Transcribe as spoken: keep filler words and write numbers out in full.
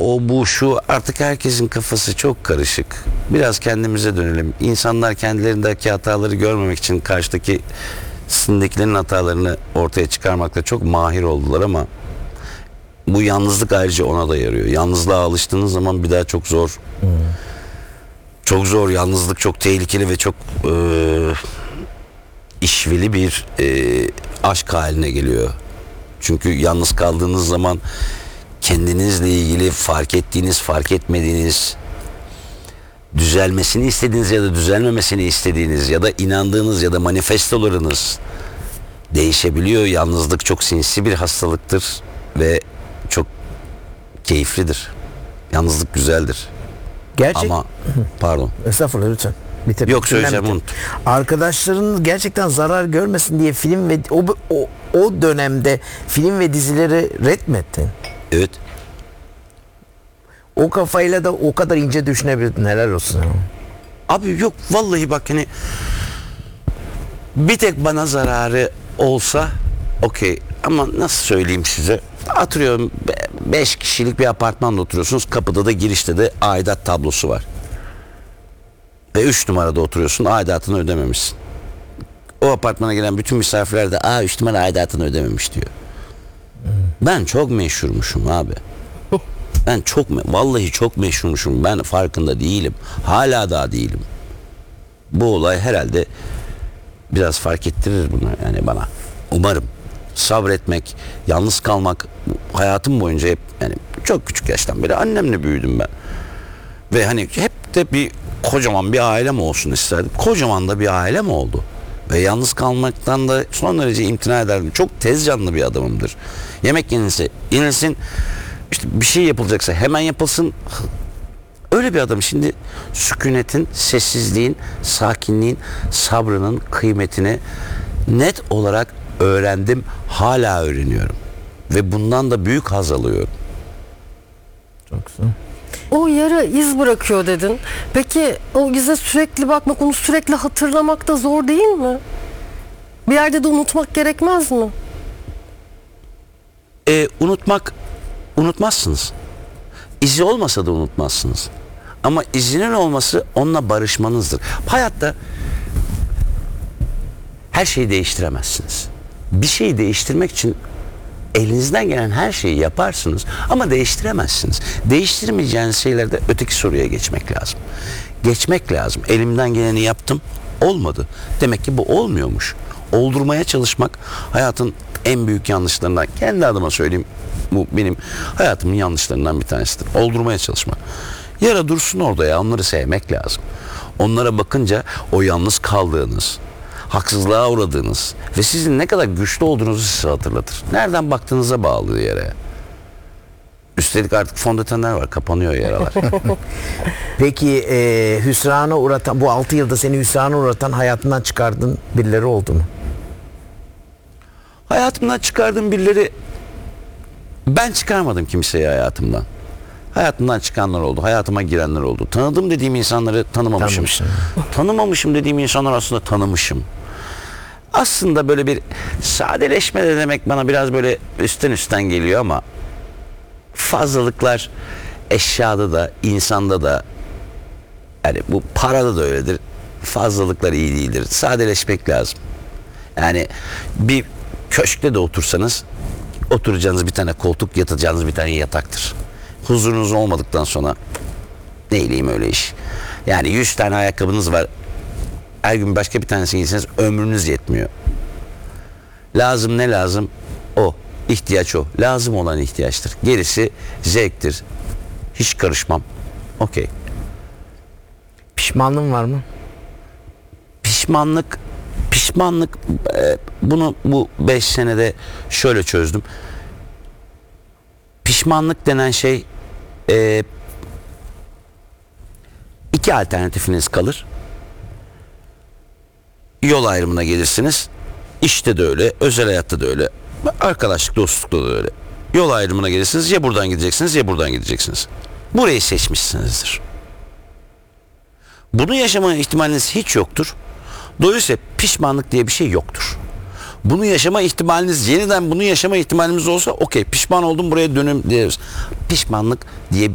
o bu şu, artık herkesin kafası çok karışık. Biraz kendimize dönelim. İnsanlar kendilerindeki hataları görmemek için karşıdaki sindekilerin hatalarını ortaya çıkarmakta çok mahir oldular ama bu yalnızlık ayrıca ona da yarıyor. Yalnızlığa alıştığınız zaman bir daha çok zor. Hmm. Çok zor. Yalnızlık çok tehlikeli ve çok e, işveli bir e, aşk haline geliyor. Çünkü yalnız kaldığınız zaman kendinizle ilgili fark ettiğiniz, fark etmediğiniz, düzelmesini istediğiniz ya da düzelmemesini istediğiniz ya da inandığınız ya da manifestolarınız değişebiliyor. Yalnızlık çok sinsi bir hastalıktır ve çok keyiflidir. Yalnızlık güzeldir. Gerçek... Ama pardon. Estağfurullah, lütfen. Bitir. Yok, söyleyeceğim, unut. Arkadaşların gerçekten zarar görmesin diye film ve o, o, o dönemde film ve dizileri red mi ettin? Evet. O kafayla da o kadar ince düşünebildin, helal olsun. Abi yok vallahi, bak hani bir tek bana zararı olsa okey, ama nasıl söyleyeyim size, atıyorum beş kişilik bir apartmanda oturuyorsunuz, kapıda da girişte de aidat tablosu var ve üç numarada oturuyorsun, aidatını ödememişsin. O apartmana gelen bütün misafirler de aa üç numara aidatını ödememiş diyor. Ben çok meşhurmuşum abi. Ben çok, vallahi çok meşhurmuşum. Ben farkında değilim. Hala daha değilim. Bu olay herhalde biraz fark ettirir bunu yani bana. Umarım. Sabretmek, yalnız kalmak, hayatım boyunca hep, yani çok küçük yaştan beri annemle büyüdüm ben. Ve hani hep de bir kocaman bir ailem olsun isterdim. Kocaman da bir ailem oldu. Ve yalnız kalmaktan da son derece imtina ederdim. Çok tez canlı bir adamımdır. Yemek yenilse, yenilsin. İşte bir şey yapılacaksa hemen yapılsın. Öyle bir adam. Şimdi sükunetin, sessizliğin, sakinliğin, sabrının kıymetini net olarak öğrendim. Hala öğreniyorum. Ve bundan da büyük haz alıyorum. Çok güzel. O yara iz bırakıyor dedin. Peki o ize sürekli bakmak, onu sürekli hatırlamak da zor değil mi? Bir yerde de unutmak gerekmez mi? E, unutmak, unutmazsınız. İzi olmasa da unutmazsınız. Ama izinin olması onunla barışmanızdır. Hayatta her şeyi değiştiremezsiniz. Bir şeyi değiştirmek için elinizden gelen her şeyi yaparsınız ama değiştiremezsiniz. Değiştirmeyeceğiniz şeylerde öteki soruya geçmek lazım. Geçmek lazım. Elimden geleni yaptım, olmadı. Demek ki bu olmuyormuş. Oldurmaya çalışmak hayatın en büyük yanlışlarından. Kendi adıma söyleyeyim, bu benim hayatımın yanlışlarından bir tanesidir. Oldurmaya çalışmak. Yara dursun orada ya, onları sevmek lazım. Onlara bakınca o yalnız kaldığınız, haksızlığa uğradığınız ve sizin ne kadar güçlü olduğunuzu size hatırlatır. Nereden baktığınıza bağlı yere. Üstelik artık fondötenler var, kapanıyor yaralar. Peki e, hüsrana uğratan, bu altı yılda seni hüsrana uğratan, hayatından çıkardığın birileri oldu mu? Hayatımdan çıkardığım birileri, ben çıkarmadım kimseyi hayatımdan. Hayatımdan çıkanlar oldu, hayatıma girenler oldu. Tanıdım dediğim insanları tanımamışım. Tanımışım. Tanımamışım dediğim insanlar aslında tanımışım. Aslında böyle bir sadeleşme de demek bana biraz böyle üstten üstten geliyor ama fazlalıklar eşyada da, insanda da, yani bu parada da öyledir. Fazlalıklar iyi değildir. Sadeleşmek lazım. Yani bir köşkte de otursanız, oturacağınız bir tane koltuk, yatacağınız bir tane yataktır. Huzurunuz olmadıktan sonra neyleyim öyle iş. Yani yüz tane ayakkabınız var. Her gün başka bir tanesini giyseniz ömrünüz yetmiyor. Lazım ne lazım? O. İhtiyaç o. Lazım olan ihtiyaçtır. Gerisi zevktir. Hiç karışmam. Okey. Pişmanlığın var mı? Pişmanlık pişmanlık e, bunu bu beş senede şöyle çözdüm. Pişmanlık denen şey e, iki alternatifiniz kalır. Yol ayrımına gelirsiniz. İşte de öyle, özel hayatta da öyle, arkadaşlık, dostlukta da öyle. Yol ayrımına gelirsiniz, ya buradan gideceksiniz ya buradan gideceksiniz. Burayı seçmişsinizdir. Bunu yaşama ihtimaliniz hiç yoktur. Dolayısıyla pişmanlık diye bir şey yoktur. Bunu yaşama ihtimaliniz, yeniden bunu yaşama ihtimalimiz olsa okey, pişman oldum buraya dönüm deriz. Pişmanlık diye